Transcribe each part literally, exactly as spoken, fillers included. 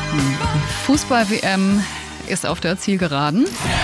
Die Fußball-W M ist auf der Zielgeraden.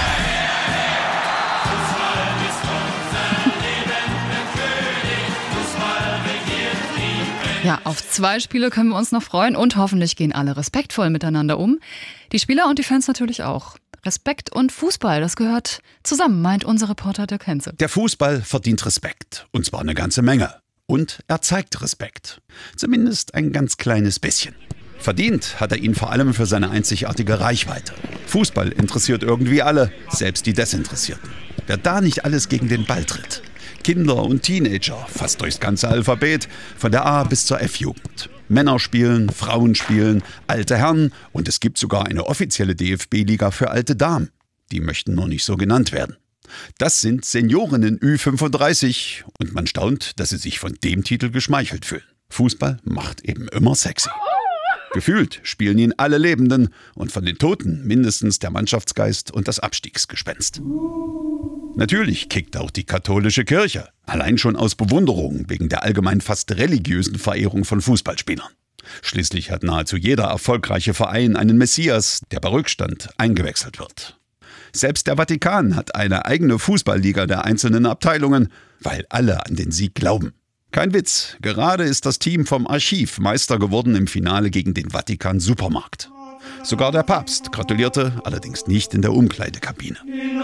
Ja, auf zwei Spiele können wir uns noch freuen und hoffentlich gehen alle respektvoll miteinander um. Die Spieler und die Fans natürlich auch. Respekt und Fußball, das gehört zusammen, meint unser Reporter Dirk Henze. Der Fußball verdient Respekt, und zwar eine ganze Menge. Und er zeigt Respekt. Zumindest ein ganz kleines bisschen. Verdient hat er ihn vor allem für seine einzigartige Reichweite. Fußball interessiert irgendwie alle, selbst die Desinteressierten. Wer da nicht alles gegen den Ball tritt. Kinder und Teenager, fast durchs ganze Alphabet, von der A bis zur F-Jugend. Männer spielen, Frauen spielen, alte Herren und es gibt sogar eine offizielle D F B-Liga für alte Damen. Die möchten nur nicht so genannt werden. Das sind Seniorinnen Ü fünfunddreißig und man staunt, dass sie sich von dem Titel geschmeichelt fühlen. Fußball macht eben immer sexy. Gefühlt spielen ihn alle Lebenden und von den Toten mindestens der Mannschaftsgeist und das Abstiegsgespenst. Natürlich kickt auch die katholische Kirche, allein schon aus Bewunderung wegen der allgemein fast religiösen Verehrung von Fußballspielern. Schließlich hat nahezu jeder erfolgreiche Verein einen Messias, der bei Rückstand eingewechselt wird. Selbst der Vatikan hat eine eigene Fußballliga der einzelnen Abteilungen, weil alle an den Sieg glauben. Kein Witz, gerade ist das Team vom Archiv Meister geworden im Finale gegen den Vatikan Supermarkt. Sogar der Papst gratulierte, allerdings nicht in der Umkleidekabine.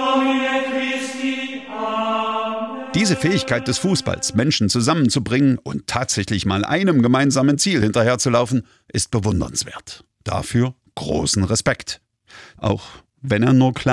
Diese Fähigkeit des Fußballs, Menschen zusammenzubringen und tatsächlich mal einem gemeinsamen Ziel hinterherzulaufen, ist bewundernswert. Dafür großen Respekt. Auch wenn er nur klein